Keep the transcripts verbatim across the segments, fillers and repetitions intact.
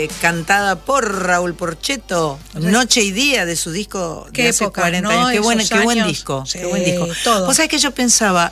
eh, cantada por Raúl Porchetto, Noche y Día, de su disco de hace época, cuarenta ¿no? años. Qué, buena, qué buen años, disco, sí, qué buen disco. Todo. Vos sabés que yo pensaba,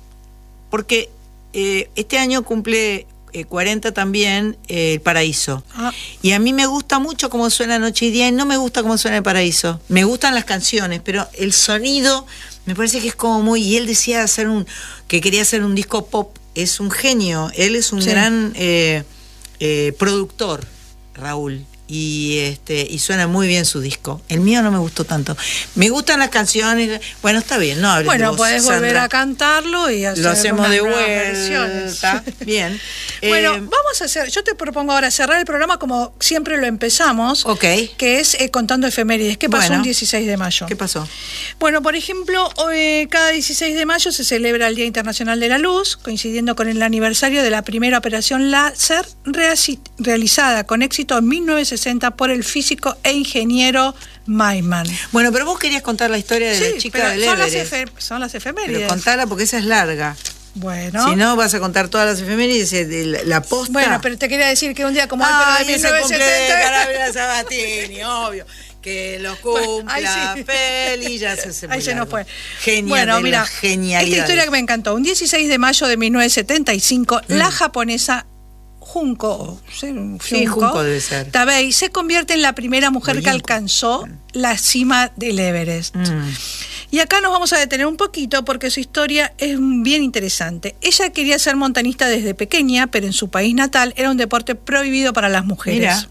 porque eh, este año cumple eh, cuarenta también eh, El Paraíso. Ah. Y a mí me gusta mucho cómo suena Noche y Día y no me gusta cómo suena El Paraíso. Me gustan las canciones, pero el sonido me parece que es como muy... Y él decía hacer un que quería hacer un disco pop. Es un genio. Él es un sí. gran eh, eh, productor, Raúl. Y este y suena muy bien su disco. El mío no me gustó tanto. Me gustan las canciones. Bueno, está bien, no hables Bueno, de vos, podés Sandra. volver a cantarlo y hacer Lo hacemos unas de nuevas vuelta. versiones. Bien. Bueno, Eh, vamos a hacer, yo te propongo ahora cerrar el programa como siempre lo empezamos, ok. que es eh, contando efemérides. ¿Qué pasó Bueno. un dieciséis de mayo? ¿Qué pasó? Bueno, por ejemplo, hoy, cada dieciséis de mayo se celebra el Día Internacional de la Luz, coincidiendo con el aniversario de la primera operación láser reasi- realizada con éxito en mil novecientos sesenta por el físico e ingeniero Maiman. Bueno, pero vos querías contar la historia de Sí, la chica pero del son las, Everest. efe- son las efemérides. Pero contala porque esa es larga. Bueno. Si no, vas a contar todas las efemérides de la, la posta. Bueno, pero te quería decir que un día como hoy, ah, pero de y ese cumple de mil novecientos setenta... Carabela Sabatini, obvio. Que lo cumpla, Ahí sí. feliz, ya se hace muy Ahí se nos largo. fue. Genial, bueno, de mira, las genialidades. esta historia que me encantó. Un dieciséis de mayo de mil novecientos setenta y cinco, Mm. la japonesa Junko, o sí, Sí, Junko debe ser. Tabei se convierte en la primera mujer O que Junko. alcanzó la cima del Everest. Mm. Y acá nos vamos a detener un poquito porque su historia es bien interesante. Ella quería ser montañista desde pequeña, pero en su país natal era un deporte prohibido para las mujeres. Mira.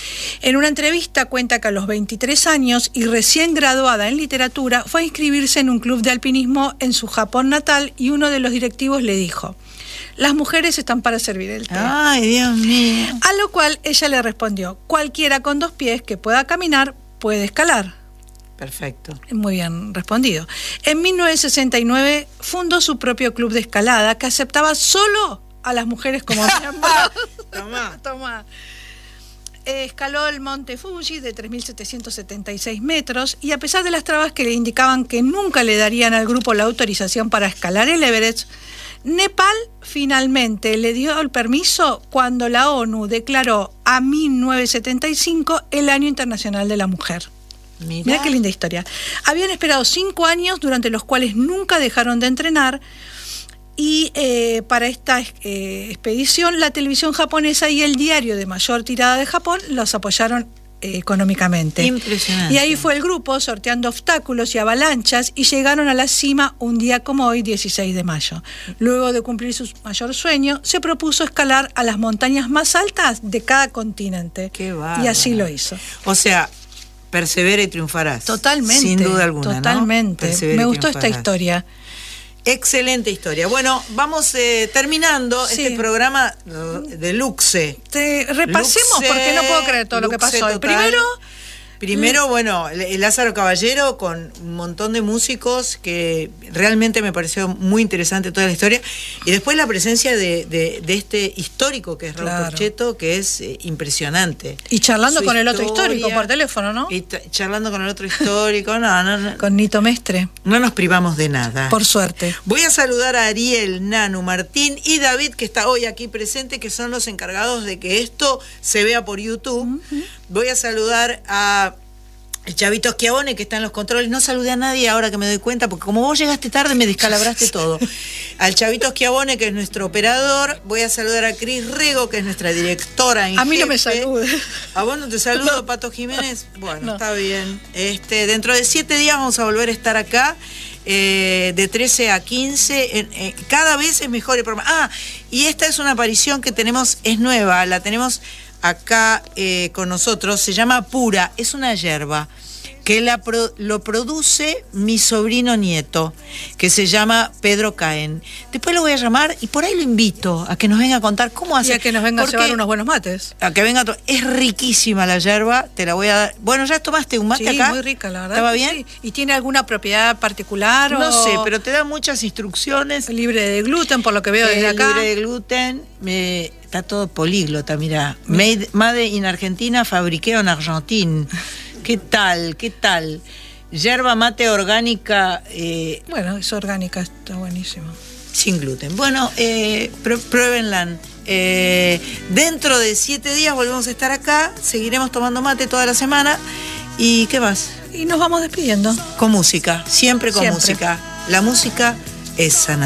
En una entrevista cuenta que a los veintitrés años y recién graduada en literatura fue a inscribirse en un club de alpinismo en su Japón natal y uno de los directivos le dijo: las mujeres están para servir el té. Ay, Dios mío. A lo cual ella le respondió: cualquiera con dos pies que pueda caminar puede escalar. Perfecto. Muy bien respondido. En mil novecientos sesenta y nueve fundó su propio club de escalada que aceptaba solo a las mujeres como miembros. Tomá. Tomá. Eh, escaló el monte Fuji de tres mil setecientos setenta y seis metros y a pesar de las trabas que le indicaban que nunca le darían al grupo la autorización para escalar el Everest, Nepal finalmente le dio el permiso cuando la ONU declaró a mil novecientos setenta y cinco el Año Internacional de la Mujer. Mirá. Mirá qué linda historia. Habían esperado cinco años durante los cuales nunca dejaron de entrenar y eh, para esta eh, expedición la televisión japonesa y el diario de mayor tirada de Japón los apoyaron eh, económicamente. Impresionante. Y ahí fue el grupo sorteando obstáculos y avalanchas y llegaron a la cima un día como hoy, dieciséis de mayo. Luego de cumplir su mayor sueño, se propuso escalar a las montañas más altas de cada continente. Qué bárbaro. Y así lo hizo. O sea, persevera y triunfarás. Totalmente. Sin duda alguna. Totalmente. ¿No? Persevera Me y gustó esta triunfarás. historia. Excelente historia. Bueno, vamos eh, terminando Sí. este programa eh, de Luxe. Te repasemos Luxe, porque no puedo creer todo lo que Luxe pasó. total. Primero, Primero, bueno, el Lázaro Caballero con un montón de músicos que realmente me pareció muy interesante toda la historia. Y después la presencia de, de, de este histórico que es Raúl Claro. Porchetto, que es eh, impresionante. y charlando Su con el otro historia, histórico por teléfono, ¿no? Y t- charlando con el otro histórico. No, no, no, Con Nito Mestre, no nos privamos de nada. por suerte. Voy a saludar a Ariel, Nanu, Martín y David, que está hoy aquí presente, que son los encargados de que esto se vea por YouTube. Uh-huh. Voy a saludar a el Chavito Schiavone, que está en los controles. No saludé a nadie ahora que me doy cuenta, porque como vos llegaste tarde me descalabraste todo. Al Chavito Schiavone, que es nuestro operador. Voy a saludar a Cris Rego, que es nuestra directora en A mí jefe. no me salude. ¿A vos no te saludo, No. Pato Jiménez? Bueno, No. está bien. Este, dentro de siete días vamos a volver a estar acá. Eh, de trece a quince, en, eh, cada vez es mejor el programa. Ah, y esta es una aparición que tenemos, es nueva, la tenemos acá eh, con nosotros, se llama Pura, es una yerba que la pro, lo produce mi sobrino nieto, que se llama Pedro Caen. Después lo voy a llamar y por ahí lo invito a que nos venga a contar cómo hace. Y a que nos venga porque, a llevar unos buenos mates. A que venga a to- es riquísima la yerba, te la voy a dar. Bueno, ¿ya tomaste un mate Sí, acá? muy rica, la verdad. ¿Estaba que bien? sí. ¿Y tiene alguna propiedad particular? No o sé, pero te da muchas instrucciones. libre de gluten, por lo que veo desde Eh, acá. libre de gluten, me, está todo políglota, mira. Made, made in Argentina, fabriqué en Argentina. ¿Qué tal? ¿Qué tal? Yerba mate orgánica eh, Bueno, es orgánica, está buenísimo. sin gluten. Bueno, eh, pr- pruébenla. Eh, dentro de siete días volvemos a estar acá, seguiremos tomando mate toda la semana. ¿Y qué más? Y nos vamos despidiendo. Con música, siempre con Siempre. música. La música es sana.